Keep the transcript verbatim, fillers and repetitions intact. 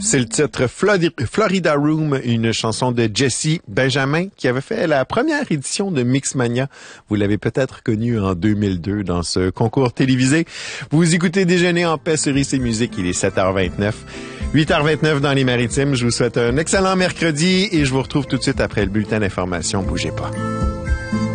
C'est le titre Florida Room, une chanson de Jesse Benjamin qui avait fait la première édition de Mixmania. Vous l'avez peut-être connu en deux mille deux dans ce concours télévisé. Vous écoutez Déjeuner en paix sur I C Musique, il est sept heures vingt-neuf. huit heures vingt-neuf dans les Maritimes. Je vous souhaite un excellent mercredi et je vous retrouve tout de suite après le bulletin d'information. Bougez pas.